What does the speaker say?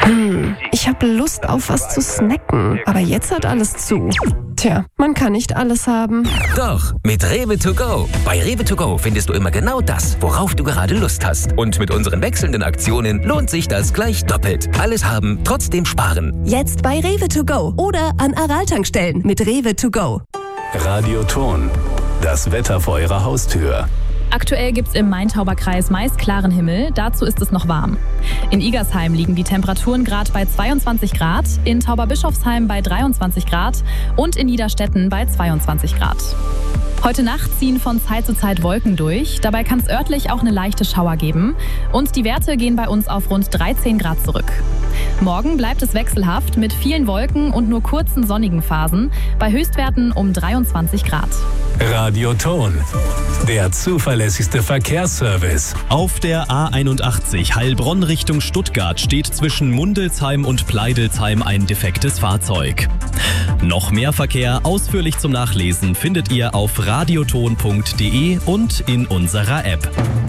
Ich habe Lust auf was zu snacken, aber jetzt hat alles zu. Tja, man kann nicht alles haben. Doch, mit Rewe to go. Bei Rewe to go findest du immer genau das, worauf du gerade Lust hast. Und mit unseren wechselnden Aktionen lohnt sich das gleich doppelt. Alles haben, trotzdem sparen. Jetzt bei Rewe to go oder an Aral-Tankstellen mit Rewe to go. Radioton, das Wetter vor Ihrer Haustür. Aktuell gibt es im Main-Tauber-Kreis meist klaren Himmel, dazu ist es noch warm. In Igersheim liegen die Temperaturen gerade bei 22 Grad, in Tauberbischofsheim bei 23 Grad und in Niederstetten bei 22 Grad. Heute Nacht ziehen von Zeit zu Zeit Wolken durch, dabei kann es örtlich auch eine leichte Schauer geben und die Werte gehen bei uns auf rund 13 Grad zurück. Morgen bleibt es wechselhaft mit vielen Wolken und nur kurzen sonnigen Phasen, bei Höchstwerten um 23 Grad. Radioton, der zuverlässigste Verkehrsservice. Auf der A81 Heilbronn Richtung Stuttgart steht zwischen Mundelsheim und Pleidelsheim ein defektes Fahrzeug. Noch mehr Verkehr ausführlich zum Nachlesen findet ihr auf radioton.de und in unserer App.